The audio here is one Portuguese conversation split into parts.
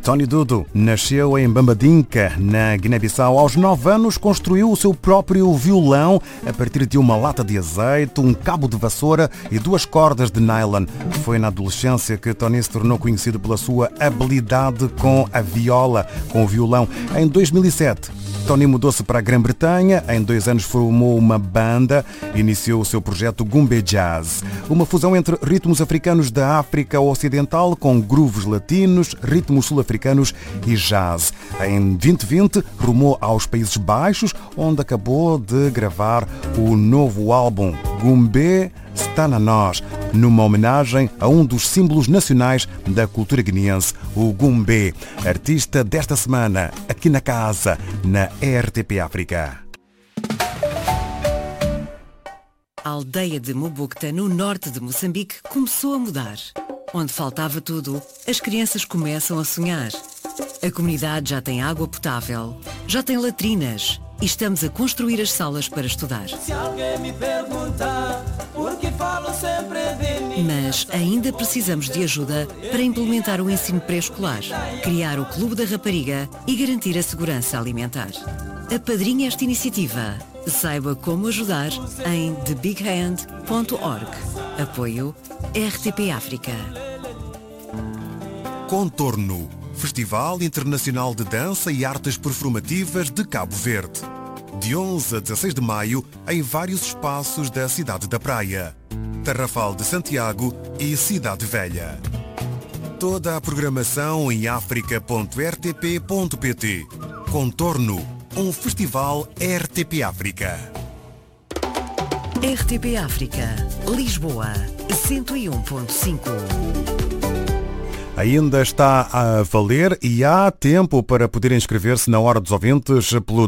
Tony Dudu nasceu em Bambadinka, na Guiné-Bissau. Aos 9 anos construiu o seu próprio violão a partir de uma lata de azeite, um cabo de vassoura e 2 cordas de nylon. Foi na adolescência que Tony se tornou conhecido pela sua habilidade com a viola, com o violão. Em 2007, Tony mudou-se para a Grã-Bretanha. Em 2 anos formou uma banda e iniciou o seu projeto Gumbé Jazz. Uma fusão entre ritmos africanos da África Ocidental com grooves latinos, ritmos sul-africanos e jazz. Em 2020 rumou aos Países Baixos, onde acabou de gravar o novo álbum Gumbé Está na Nós, numa homenagem a um dos símbolos nacionais da cultura guineense, o Gumbé. Artista desta semana, aqui na casa, na RTP África. A aldeia de Mubucta, no norte de Moçambique, começou a mudar. Onde faltava tudo, as crianças começam a sonhar. A comunidade já tem água potável, já tem latrinas e estamos a construir as salas para estudar. Se alguém me perguntar por que falo sempre de mim, mas ainda precisamos de ajuda para implementar o ensino pré-escolar, criar o Clube da Rapariga e garantir a segurança alimentar. Apadrinhe esta iniciativa. Saiba como ajudar em thebighand.org. Apoio RTP África. Contorno, Festival Internacional de Dança e Artes Performativas de Cabo Verde. De 11 a 16 de maio, em vários espaços da cidade da Praia, Tarrafal de Santiago e Cidade Velha. Toda a programação em africa.rtp.pt. Contorno, um festival RTP África. RTP África, Lisboa, 101.5. Ainda está a valer e há tempo para poder inscrever-se na Hora dos Ouvintes pelo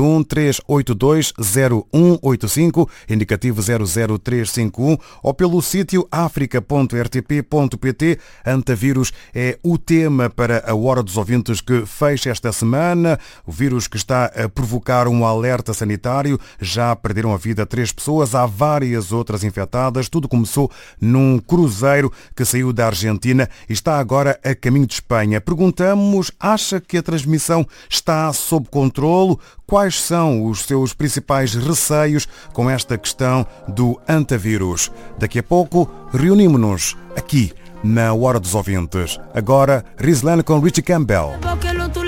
213820185, indicativo 00351, ou pelo sítio africa.rtp.pt. Antavírus é o tema para a Hora dos Ouvintes que fecha esta semana. O vírus que está a provocar um alerta sanitário. Já perderam a vida 3 pessoas, há várias outras infectadas. Tudo começou num cruzeiro que saiu da Argentina e está agora a caminho de Espanha. Perguntamos, acha que a transmissão está sob controlo? Quais são os seus principais receios com esta questão do antavírus? Daqui a pouco reunimos-nos aqui na Hora dos Ouvintes. Agora, Rizlan com Richie Campbell.